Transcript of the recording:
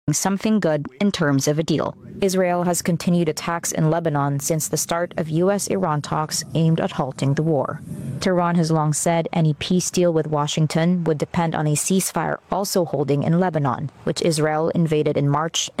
something good in terms of a deal. Israel has continued attacks in Lebanon since the start of U.S.-Iran talks aimed at halting the war. Tehran has long said any peace deal with Washington would depend on a ceasefire also holding in Lebanon, which Israel invaded in March